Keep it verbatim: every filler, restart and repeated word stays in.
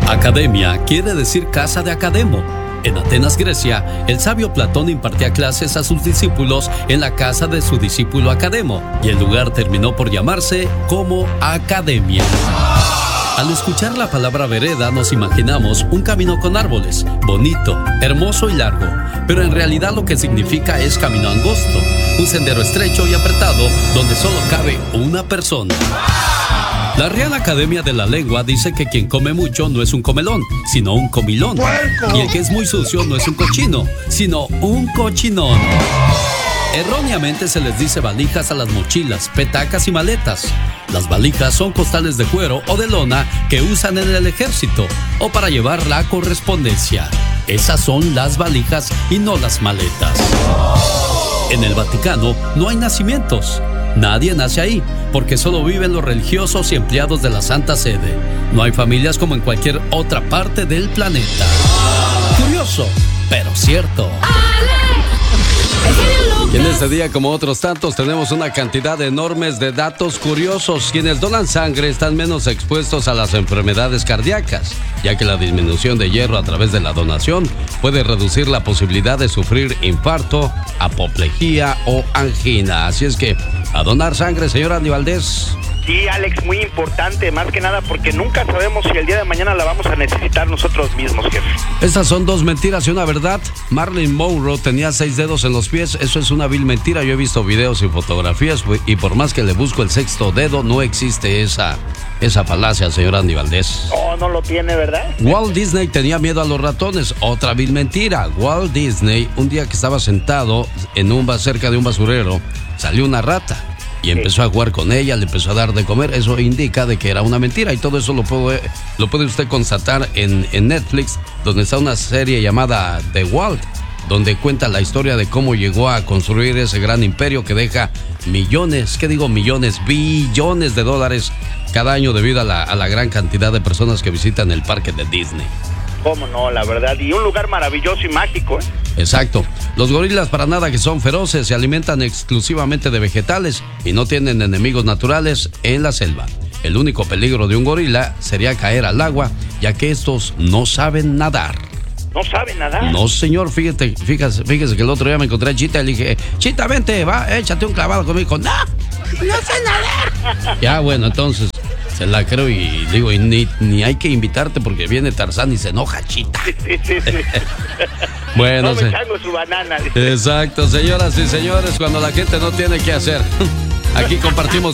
Academia quiere decir casa de Academo. En Atenas, Grecia, el sabio Platón impartía clases a sus discípulos en la casa de su discípulo Academo, y el lugar terminó por llamarse como Academia. Al escuchar la palabra vereda nos imaginamos un camino con árboles, bonito, hermoso y largo, pero en realidad lo que significa es camino angosto, un sendero estrecho y apretado donde solo cabe una persona. La Real Academia de la Lengua dice que quien come mucho no es un comelón, sino un comilón. ¡Puerco! Y el que es muy sucio no es un cochino, sino un cochinón. Erróneamente se les dice valijas a las mochilas, petacas y maletas. Las valijas son costales de cuero o de lona que usan en el ejército o para llevar la correspondencia. Esas son las valijas y no las maletas. En el Vaticano no hay nacimientos. Nadie nace ahí, porque solo viven los religiosos y empleados de la Santa Sede. No hay familias como en cualquier otra parte del planeta. Curioso, pero cierto. Y en este día, como otros tantos, tenemos una cantidad enorme de datos curiosos. Quienes donan sangre están menos expuestos a las enfermedades cardíacas, ya que la disminución de hierro a través de la donación puede reducir la posibilidad de sufrir infarto, apoplejía o angina. Así es que, a donar sangre, señor Andy Valdés. Sí, Alex, muy importante, más que nada porque nunca sabemos si el día de mañana la vamos a necesitar nosotros mismos, jefe. Estas son dos mentiras y una verdad. Marilyn Monroe tenía seis dedos en los pies. Eso es una vil mentira. Yo he visto videos y fotografías y por más que le busco el sexto dedo, no existe esa, esa falacia, señor Andy Valdés. Oh, no lo tiene, ¿verdad? Walt Disney tenía miedo a los ratones. Otra vil mentira. Walt Disney, un día que estaba sentado en un cerca de un basurero, salió una rata. Y empezó a jugar con ella, le empezó a dar de comer. Eso indica de que era una mentira. Y todo eso lo puede, lo puede usted constatar en, en Netflix, donde está una serie llamada The Walt, donde cuenta la historia de cómo llegó a construir ese gran imperio que deja millones, ¿qué digo millones? Billones de dólares cada año debido a la, a la gran cantidad de personas que visitan el parque de Disney. Cómo no, la verdad, y un lugar maravilloso y mágico, ¿eh? Exacto. Los gorilas para nada que son feroces, se alimentan exclusivamente de vegetales y no tienen enemigos naturales en la selva. El único peligro de un gorila sería caer al agua, ya que estos no saben nadar. ¿No saben nadar? No, señor, fíjate, fíjese, fíjese que el otro día me encontré a Chita y le dije, Chita, vente, va, échate un clavado conmigo. No, no sé nadar. Ya, bueno, entonces se la creo y digo, y ni, ni hay que invitarte porque viene Tarzán y se enoja, Chita. Sí, sí, sí, sí. Bueno, no se... me chango su banana. Exacto, señoras y señores, cuando la gente no tiene qué hacer. Aquí compartimos